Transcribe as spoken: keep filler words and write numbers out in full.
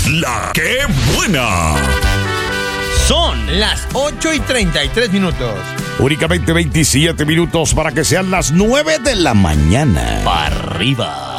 La Que Buena. Son las ocho y treinta y tres minutos. Únicamente veintisiete minutos para que sean las nueve de la mañana. Para arriba.